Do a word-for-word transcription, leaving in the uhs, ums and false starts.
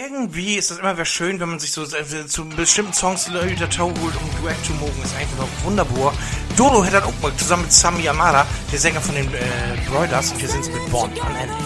irgendwie ist das immer wieder schön, wenn man sich so äh, zu bestimmten Songs Leute dazu holt, um ein Duett zu machen. Ist einfach noch wunderbar. Dodo hat dann auch mal zusammen mit Sami Yamada, der Sänger von den äh, Brothers, und wir sind mit Born am Ende.